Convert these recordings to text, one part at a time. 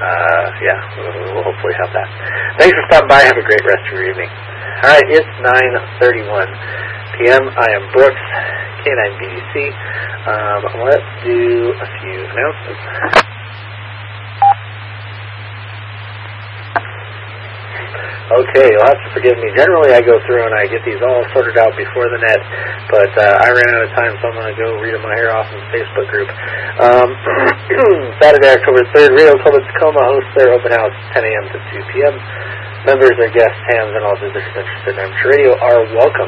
yeah, we'll hopefully have that. Thanks for stopping by. Have a great rest of your evening. All right, it's 9:31 p.m. I am Brooks, K9BDC. Let's do a few announcements. Okay, you'll have to forgive me. Generally, I go through and I get these all sorted out before the net, but I ran out of time, so I'm going to go read them here off in the Facebook group. Saturday, October 3rd, Radio Club at Tacoma hosts their open house 10 a.m. to 2 p.m. Members, their guests, hams, and all visitors interested in amateur radio are welcome.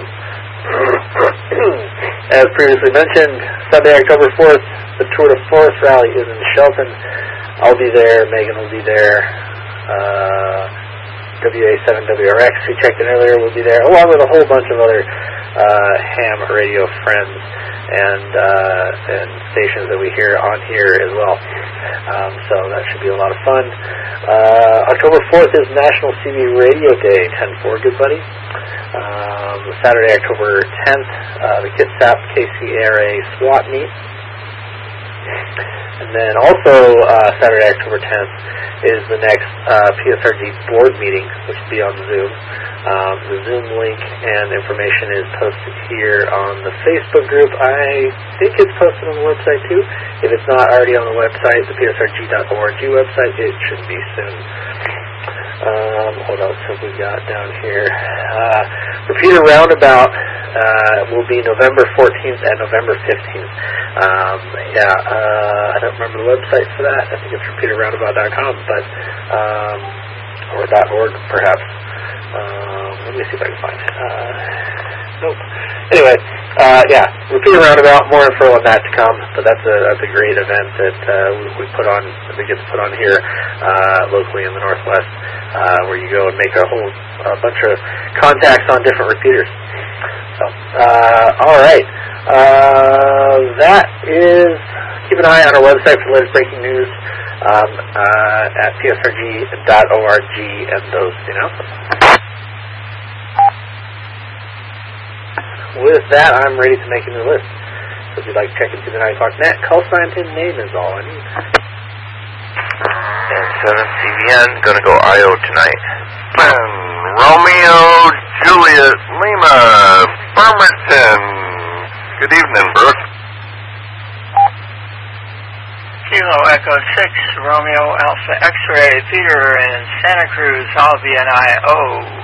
As previously mentioned, Sunday, October 4th, the Tour de Force Rally is in Shelton. I'll be there. Megan will be there. WA7WRX, who checked in earlier, will be there, along with a whole bunch of other ham radio friends and stations that we hear on here as well. So that should be a lot of fun. October 4th is National CB Radio Day, 10-4, good buddy. Saturday, October 10th, the Kitsap KCRA SWAT meet. And then also Saturday, October 10th is the next PSRG board meeting, which will be on Zoom. The Zoom link and information is posted here on the Facebook group. I think it's posted on the website too. If it's not already on the website, the psrg.org website, it should be soon. What else have we got down here? Repeater Roundabout will be November 14th and November 15th. I don't remember the website for that. I think it's repeaterroundabout.com, but or .org perhaps. Let me see if I can find it. Nope. Anyway, Repeater Roundabout. More info on that to come. But that's a great event that we put on. That we get to put on here locally in the Northwest, where you go and make a bunch of contacts on different repeaters. So, all right. That is. Keep an eye on our website for the latest breaking news at psrg.org and those announcements. With that, I'm ready to make a new list. So if you'd like to check into the 9 o'clock net, call sign and name is all I need. And 7 CBN, gonna go IO tonight. And Romeo Juliet Lima, Farmerton. Good evening, Brooke. Kilo Echo 6, Romeo Alpha X-Ray, Peter in Santa Cruz, I'll be an IO.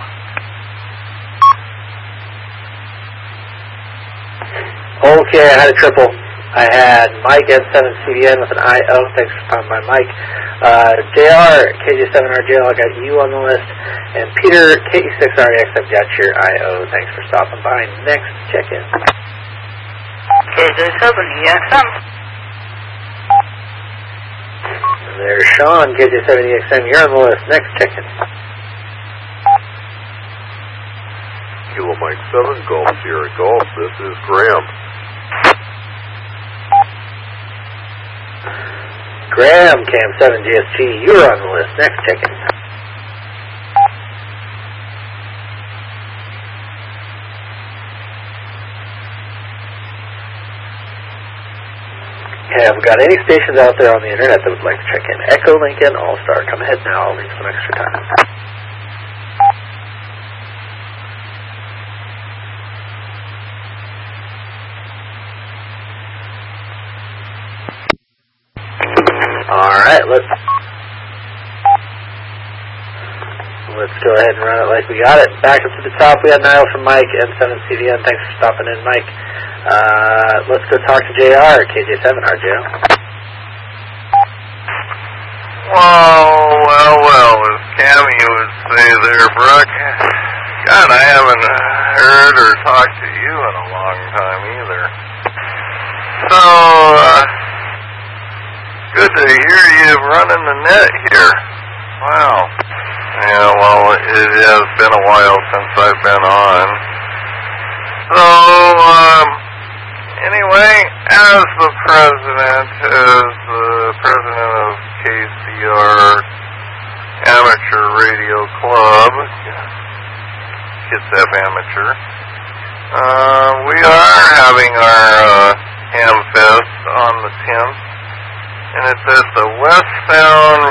Okay, I had a triple. I had Mike at 7CBN with an IO. Thanks for stopping by, Mike. JR, KJ7RJL, I got you on the list. And Peter, KE6REX, I've got your IO. Thanks for stopping by. Next check-in. KJ7EXM. There's Sean, KJ7EXM. You're on the list. Next check-in. Kilo Mike 7, Golf Sierra Golf. This is Graham. Graham, Cam7GSG, you're on the list. Next check-in. Have we got any stations out there on the internet that would like to check in? Echo, Lincoln, All-Star. Come ahead now. I'll leave some extra time. Alright, let's go ahead and run it like we got it. Back up to the top, we had Niall from Mike and 7CVN. Thanks for stopping in, Mike. Let's go talk to JR, KJ7RJL. Well, as Cammy would say there, Brooke. God, I haven't heard or talked to you in a long time either. So, good to hear you running the net here. Wow. Yeah, well, it has been a while since I've been on. So, anyway, as the president of KCR Amateur Radio Club, Kitsap Amateur, we are having our Ham Fest on the 10th. And it's at the Westbound